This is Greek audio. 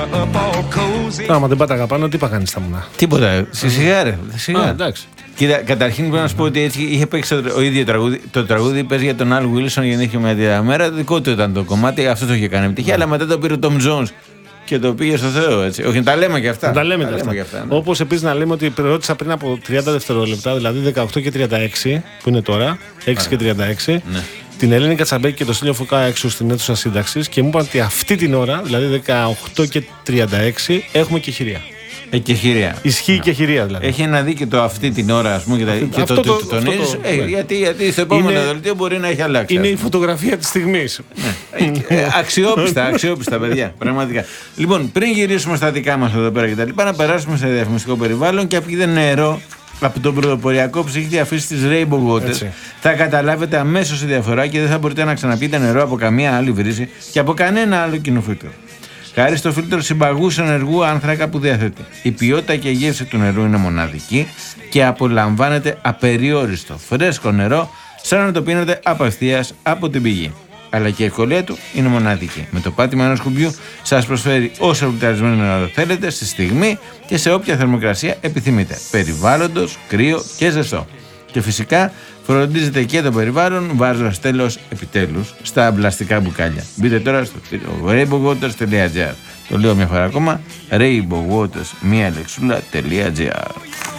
Άμα δεν πάταγα πάνω, τι παγάνει στα μουνά. Τίποτα. Σιγά ρε. Εντάξει. Κοίτα, καταρχήν πρέπει να σου πω ότι έτσι είχε παίξει το ίδιο τραγούδι. Το τραγούδι παίζει για τον Al Wilson γεννήθηκε μια τέτοια μέρα. Το δικό του ήταν το κομμάτι, αυτό το είχε κάνει επιτυχία. Αλλά μετά το πήρε ο Tom Jones και το πήγε στο Θεό. Έτσι. Όχι, τα λέμε και αυτά. Τα λέμε και αυτά. Ναι. Όπως επίσης να λέμε ότι ρώτησα πριν από 30 δευτερόλεπτα, δηλαδή 18 και 36, που είναι τώρα, 6 και 36. Ναι. Την Ελένη Κατσαμπέκη και τον Στέλιο Φωκά έξω στην αίθουσα σύνταξης και μου είπαν ότι αυτή την ώρα, δηλαδή 18 και 36, έχουμε και χειρία. Και χειρία. Ισχύει και χειρία δηλαδή. Έχει ένα δίκαιο αυτή την ώρα, ας πούμε, και το τονίζεις. Γιατί στο επόμενο δελτίο μπορεί να έχει αλλάξει. Είναι η φωτογραφία της στιγμής. Αξιόπιστα, παιδιά. Πραγματικά. Λοιπόν, πριν γυρίσουμε στα δικά μας εδώ πέρα και τα λοιπά, να περάσουμε σε διαφημιστικό περιβάλλον και απ' νερό. Από τον πρωτοποριακό ψύχτη αφής της Rainbow Waters θα καταλάβετε αμέσως τη διαφορά και δεν θα μπορείτε να ξαναπείτε νερό από καμία άλλη βρύση και από κανένα άλλο κοινοφίλτρο. Χάρη στο φίλτρο συμπαγούς ενεργού άνθρακα που διαθέτει. Η ποιότητα και η γεύση του νερού είναι μοναδική και απολαμβάνετε απεριόριστο φρέσκο νερό σαν να το πίνετε απευθείας από την πηγή. Αλλά και η ευκολία του είναι μοναδική. Με το πάτημα ενός κουμπιού σας προσφέρει όσο βουλταρισμένο νερό θέλετε στη στιγμή και σε όποια θερμοκρασία επιθυμείτε. Περιβάλλοντος, κρύο και ζεστό. Και φυσικά φροντίζετε και το περιβάλλον βάζοντας τέλος επιτέλους στα πλαστικά μπουκάλια. Μπείτε τώρα στο rainbowwaters.gr. Το λέω μια φορά ακόμα, rainbowwaters.gr.